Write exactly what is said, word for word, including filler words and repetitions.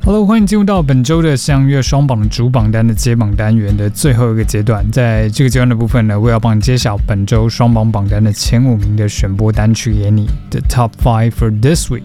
Hello， 欢迎进入到本周的相约双榜的主榜单的揭榜单元的最后一个阶段。在这个阶段的部分呢，我要帮你揭晓本周双榜榜单的前五名的选播单曲给你的 Top Five for this week。